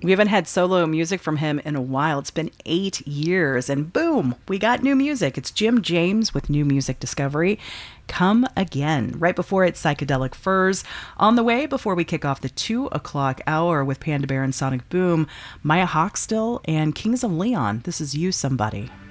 We haven't had solo music from him in a while. It's been 8 years, and boom, we got new music. It's Jim James with New Music Discovery. Come Again. Right before it, Psychedelic Furs. On the way, before we kick off the 2 o'clock hour with Panda Bear and Sonic Boom, Maya Hawkstill and Kings of Leon. This is You Somebody.